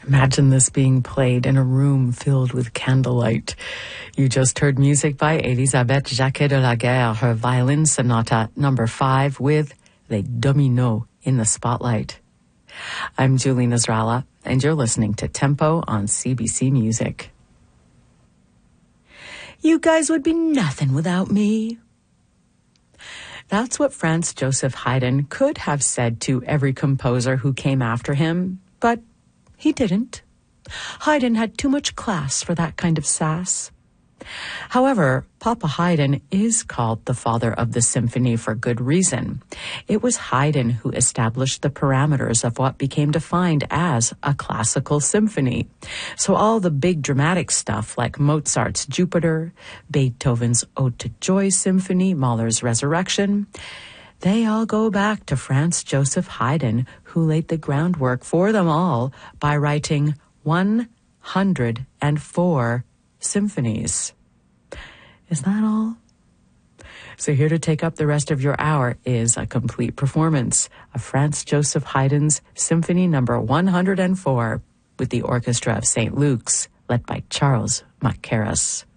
Imagine this being played in a room filled with candlelight. You just heard music by Elisabeth Jacquet de la Guerre, her violin sonata number 5 with Les Dominos in the spotlight. I'm Julie Nasrallah, and you're listening to Tempo on CBC Music. You guys would be nothing without me. That's what Franz Joseph Haydn could have said to every composer who came after him, but he didn't. Haydn had too much class for that kind of sass. However, Papa Haydn is called the father of the symphony for good reason. It was Haydn who established the parameters of what became defined as a classical symphony. So all the big dramatic stuff like Mozart's Jupiter, Beethoven's Ode to Joy Symphony, Mahler's Resurrection, they all go back to Franz Joseph Haydn, who laid the groundwork for them all by writing 104 symphonies. Is that all? So here to take up the rest of your hour is a complete performance of Franz Joseph Haydn's Symphony number 104 with the Orchestra of St. Luke's, led by Charles Mackerras.